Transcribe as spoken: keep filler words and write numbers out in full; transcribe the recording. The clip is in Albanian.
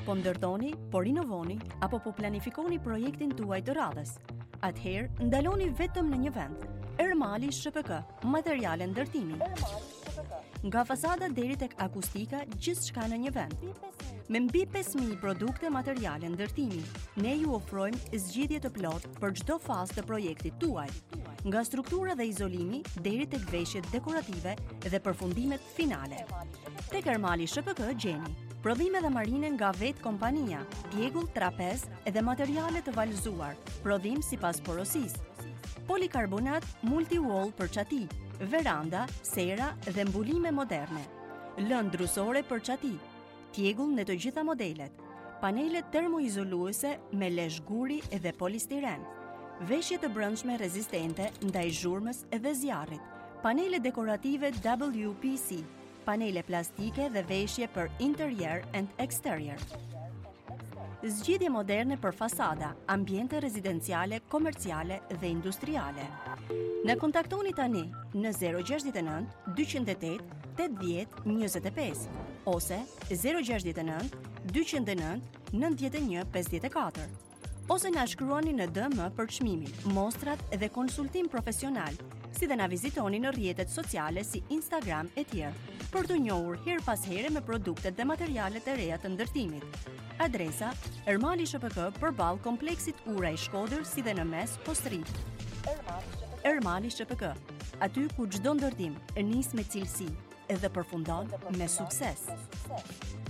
Po ndërtoni, po rinovoni, apo po planifikoni projektin tuaj të radhës. Atëherë, ndaloni vetëm në një vend. Ermali S H P K, materiale ndërtimi. Nga fasada deri tek akustika, gjithçka në një vend. Me mbi pesë mijë produkte materiale ndërtimi, ne ju ofrojmë zgjidhje të plotë për çdo fazë të projektit tuaj, nga struktura dhe izolimi deri tek veshjet dekorative dhe përfundimet finale. Tek Ermali S H P K gjeni prodhime dhe marine nga vetë kompania, tjegull, trapez dhe materiale të valëzuar, prodhim sipas porosisë, polikarbonat multi-wall për çati, veranda, sera dhe mbulime moderne, lëndë drusore për çati, tjegull në të gjitha modelet, panele termoizoluese me lesh guri dhe polistiren, veshje të brendshme rezistente ndaj zhurmës dhe zjarrit, panele dekorative W P C, panele plastike dhe veshje për interior and exterior. Zgjidhje moderne për fasada, ambiente rezidenciale, komerciale dhe industriale. Na kontaktoni tani në zero gjasht e nënt, dyqin e tet, tetëdhjetë, njëzet e pesë ose zero gjasht e nënt, dyqin e nënt, nëntëdhjetë e një, pesëdhjetë e katër. Ose na shkruani në D M për çmimin, mostrat dhe konsultim profesional, si dhe na vizitoni në rrjetet sociale si Instagram e tjerë, për të njohur her pas here me produktet dhe materialet e reja të ndërtimit. Adresa: Ermali S H P K përballë kompleksit Ura i Shkodër si dhe në mes Postri. Ermali S H P K, aty ku çdo ndërtim nis me cilësi dhe përfundon me sukses.